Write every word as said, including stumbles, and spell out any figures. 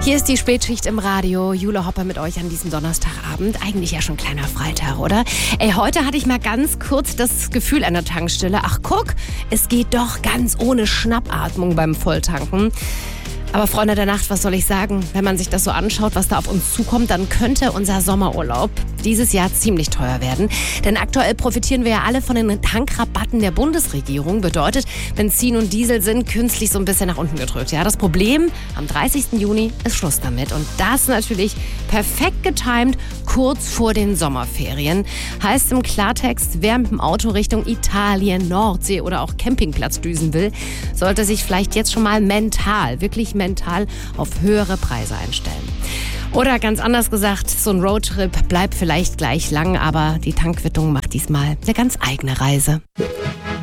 Hier ist die Spätschicht im Radio. Jule Hopper mit euch an diesem Donnerstagabend. Eigentlich ja schon kleiner Freitag, oder? Ey, heute hatte ich mal ganz kurz das Gefühl an der Tankstelle. Ach guck, es geht doch ganz ohne Schnappatmung beim Volltanken. Aber Freunde der Nacht, was soll ich sagen? Wenn man sich das so anschaut, was da auf uns zukommt, dann könnte unser Sommerurlaub dieses Jahr ziemlich teuer werden. Denn aktuell profitieren wir ja alle von den Tankrabatten der Bundesregierung. Bedeutet, Benzin und Diesel sind künstlich so ein bisschen nach unten gedrückt. Ja, das Problem, am dreißigsten Juni ist Schluss damit. Und das natürlich perfekt getimt, kurz vor den Sommerferien. Heißt im Klartext, wer mit dem Auto Richtung Italien, Nordsee oder auch Campingplatz düsen will, sollte sich vielleicht jetzt schon mal mental, wirklich mental mental auf höhere Preise einstellen. Oder ganz anders gesagt, so ein Roadtrip bleibt vielleicht gleich lang, aber die Tankquittung macht diesmal eine ganz eigene Reise.